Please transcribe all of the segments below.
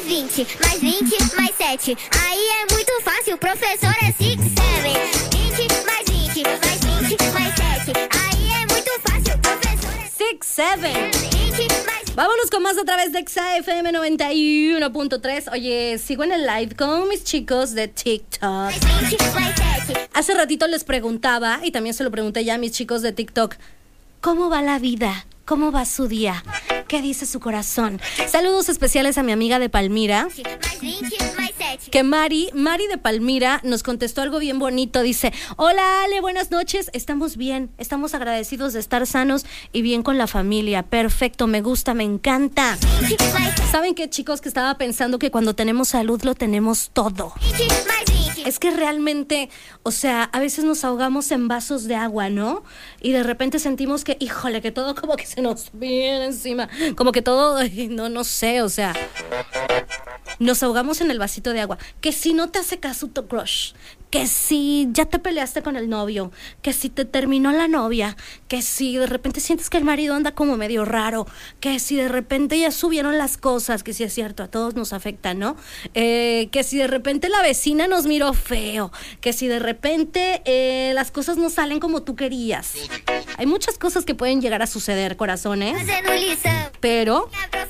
mais 20, mais 20, mais 7. Aí é muito fácil, professor é 6, 7. 20, mais 20, mais 20, mais 7. Aí é muito fácil, professor é 6, 7. 20, mais... Vámonos con más a través de Exa FM 91.3. Oye, sigo en el live con mis chicos de TikTok. Hace ratito les preguntaba, y también se lo pregunté ya a mis chicos de TikTok, ¿cómo va la vida? ¿Cómo va su día? ¿Qué dice su corazón? Saludos especiales a mi amiga de Palmira, que Mari de Palmira nos contestó algo bien bonito. Dice: hola Ale, buenas noches, estamos bien, estamos agradecidos de estar sanos y bien con la familia. Perfecto, me gusta, me encanta. ¿Saben qué, chicos? Que estaba pensando que cuando tenemos salud lo tenemos todo. Es que realmente, o sea, a veces nos ahogamos en vasos de agua, ¿no? Y de repente sentimos que, híjole, que todo como que se nos viene encima. Como que todo, no sé, o sea, nos ahogamos en el vasito de agua. Que si no te hace caso tu crush, que si ya te peleaste con el novio, que si te terminó la novia, que si de repente sientes que el marido anda como medio raro, que si de repente ya subieron las cosas, que sí es cierto, a todos nos afecta, ¿no? Que si de repente la vecina nos miró feo, que si de repente las cosas no salen como tú querías. Hay muchas cosas que pueden llegar a suceder, corazones, pero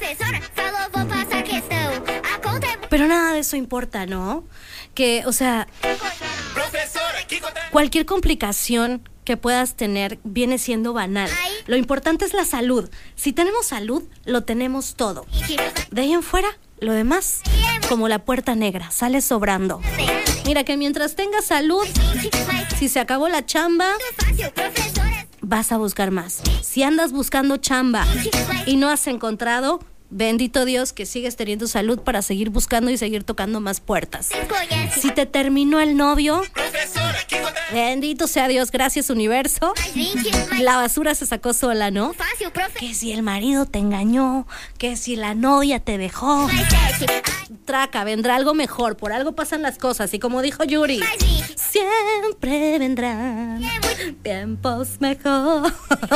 nada de eso importa, ¿no? Que, o sea, cualquier complicación que puedas tener viene siendo banal. Lo importante es la salud. Si tenemos salud, lo tenemos todo. De ahí en fuera, lo demás, como la puerta negra, sale sobrando. Mira que mientras tengas salud, si se acabó la chamba, vas a buscar más. Si andas buscando chamba y no has encontrado, bendito Dios que sigues teniendo salud para seguir buscando y seguir tocando más puertas. Si te terminó el novio, bendito sea Dios, gracias universo. La basura se sacó sola, ¿no? Que si el marido te engañó, que si la novia te dejó, traca, vendrá algo mejor, por algo pasan las cosas. Y como dijo Yuri, siempre vendrán tiempos mejor.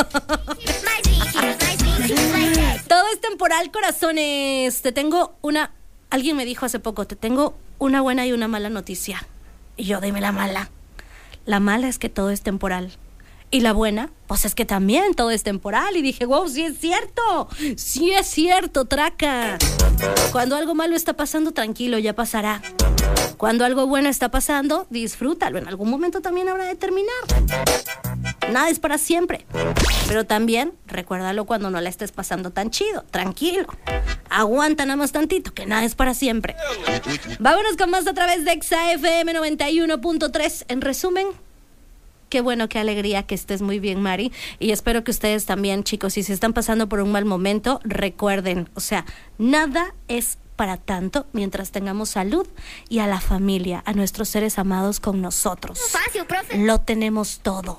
Todo es temporal, corazones. Alguien me dijo hace poco, te tengo una buena y una mala noticia. Y yo, dime la mala. La mala es que todo es temporal. Y la buena, pues es que también todo es temporal. Y dije, wow, sí es cierto, traca. Cuando algo malo está pasando, tranquilo, ya pasará. Cuando algo bueno está pasando, disfrútalo. En algún momento también habrá de terminar. Nada es para siempre. Pero también recuérdalo cuando no la estés pasando tan chido. Tranquilo. Aguanta nada más tantito, que nada es para siempre. Vámonos con más a través de Exa FM 91.3. En resumen, qué bueno, qué alegría que estés muy bien, Mari. Y espero que ustedes también, chicos, si se están pasando por un mal momento, recuerden, o sea, nada es para tanto mientras tengamos salud y a la familia, a nuestros seres amados con nosotros. Lo tenemos todo.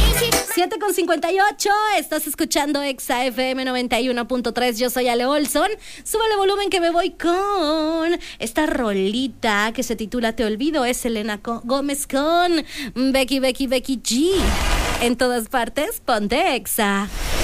7:58, estás escuchando Exa FM 91.3. Yo soy Ale Olson. Súbale volumen que me voy con esta rolita que se titula Te Olvido. Es Selena Gómez con Becky G. En todas partes, ponte Exa.